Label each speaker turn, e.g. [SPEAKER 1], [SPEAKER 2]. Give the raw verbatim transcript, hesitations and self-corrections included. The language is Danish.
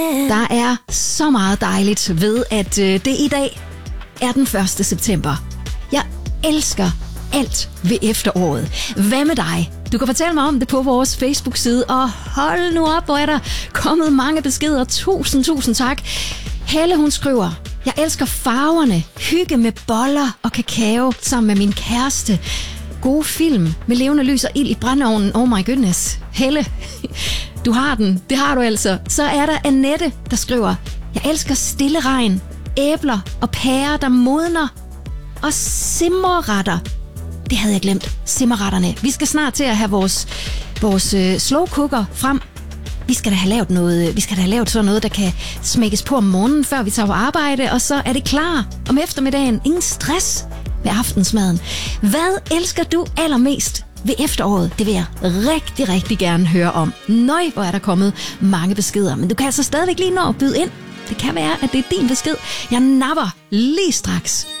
[SPEAKER 1] Der er så meget dejligt ved, at øh, det i dag er den første september. Jeg elsker alt ved efteråret. Hvad med dig? Du kan fortælle mig om det på vores Facebook-side, og hold nu op, hvor er der kommet mange beskeder. Tusind, tusind tak. Helle, hun skriver: jeg elsker farverne, hygge med boller og kakao sammen med min kæreste. Gode film med levende lys og ild i brændeovnen. Oh my goodness. Helle, du har den. Det har du altså. Så er der Annette, der skriver: jeg elsker stille regn, æbler og pærer, der modner, og simmerretter. Det havde jeg glemt. Simmerretterne. Vi skal snart til at have vores, vores øh, slow cooker frem. Vi skal da have lavet noget, vi skal da have lavet sådan noget, der kan smækkes på om morgenen, før vi tager på arbejde, og så er det klar om eftermiddagen. Ingen stress ved aftensmaden. Hvad elsker du allermest ved efteråret? Det vil jeg rigtig, rigtig gerne høre om. Nøj, hvor er der kommet mange beskeder, men du kan altså stadigvæk lige nå at byde ind. Det kan være, at det er din besked. Jeg napper lige straks.